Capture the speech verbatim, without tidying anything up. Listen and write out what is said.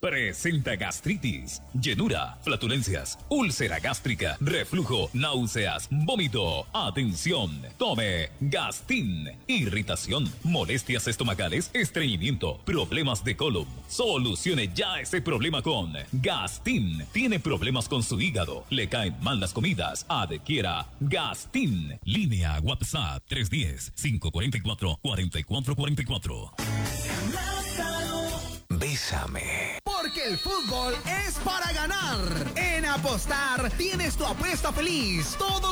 presenta gastritis, llenura, flatulencias, úlcera gástrica, reflujo, náuseas, vómito. Atención, tome Gastin. Irritación, molestias estomacales, estreñimiento, problemas de colon. Solucione ya ese problema con Gastin. Tiene problemas con su hígado, le caen mal las comidas. Adquiera Gastin. Línea WhatsApp tres uno cero, cinco cuatro cuatro, cuatro cuatro cuatro cuatro. Bésame. Porque el fútbol es para ganar. En Apostar tienes tu apuesta feliz. Todo